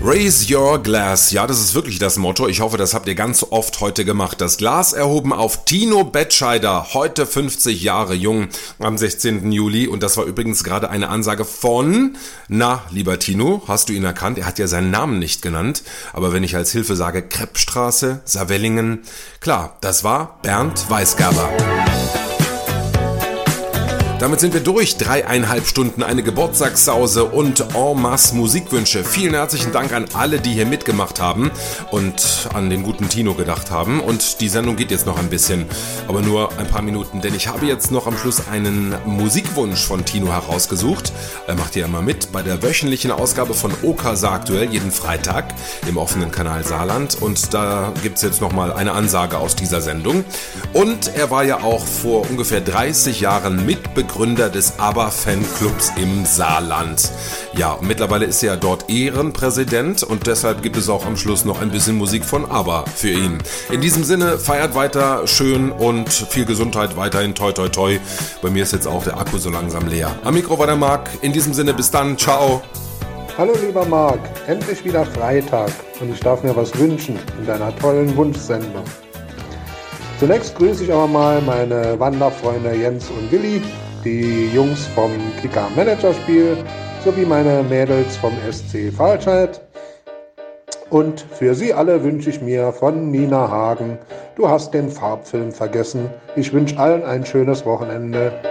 Raise your glass. Ja, das ist wirklich das Motto. Ich hoffe, das habt ihr ganz oft heute gemacht. Das Glas erhoben auf Tino Betscheider, heute 50 Jahre jung, am 16. Juli. Und das war übrigens gerade eine Ansage von, na, lieber Tino, hast du ihn erkannt? Er hat ja seinen Namen nicht genannt. Aber wenn ich als Hilfe sage Kreppstraße, Savellingen, klar, das war Bernd Weisgerber. Damit sind wir durch. 3,5 Stunden, eine Geburtstagssause und en masse Musikwünsche. Vielen herzlichen Dank an alle, die hier mitgemacht haben und an den guten Tino gedacht haben. Und die Sendung geht jetzt noch ein bisschen, aber nur ein paar Minuten, denn ich habe jetzt noch am Schluss einen Musikwunsch von Tino herausgesucht. Er macht hier immer mit bei der wöchentlichen Ausgabe von Okasa aktuell, jeden Freitag im offenen Kanal Saarland. Und da gibt's jetzt nochmal eine Ansage aus dieser Sendung. Und er war ja auch vor ungefähr 30 Jahren Mitbegründer des ABBA-Fanclubs im Saarland. Ja, mittlerweile ist er dort Ehrenpräsident und deshalb gibt es auch am Schluss noch ein bisschen Musik von ABBA für ihn. In diesem Sinne, feiert weiter schön und viel Gesundheit weiterhin, toi toi toi. Bei mir ist jetzt auch der Akku so langsam leer. Am Mikro war der Marc. In diesem Sinne, bis dann, ciao. Hallo lieber Marc, endlich wieder Freitag und ich darf mir was wünschen in deiner tollen Wunschsendung. Zunächst grüße ich aber mal meine Wanderfreunde Jens und Willi, die Jungs vom Kicker-Manager-Spiel sowie meine Mädels vom SC Fahlscheid. Und für sie alle wünsche ich mir von Nina Hagen, du hast den Farbfilm vergessen. Ich wünsche allen ein schönes Wochenende.